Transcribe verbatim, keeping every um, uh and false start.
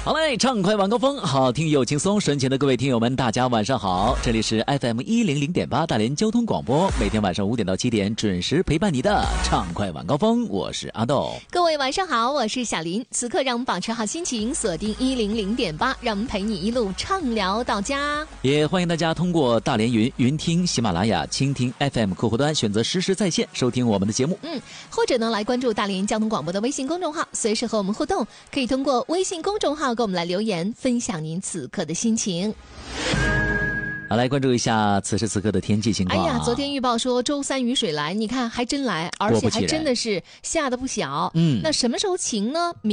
好嘞，畅快晚高峰，好听又轻松。身前的各位听友们，大家晚上好，这里是 F M 一零零点八大连交通广播，每天晚上五点到七点准时陪伴你的畅快晚高峰，我是阿豆。 各位晚上好，我是小林。此刻让我们保持好心情，锁定一零零点八，让我们陪你一路畅聊到家。 也欢迎大家通过大连云云听、喜马拉雅、蜻蜓 F M 客户端选择实时在线收听我们的节目。 嗯，或者呢来关注大连交通广播的微信公众号，随时和我们互动，可以通过微信公众号给我们来留言，分享您此刻的心情。 好，来关注一下此时此刻的天气情况。 哎呀，昨天预报说周三雨水来，你看还真来，而且还真的是下的不小。 嗯， 那什么时候晴呢？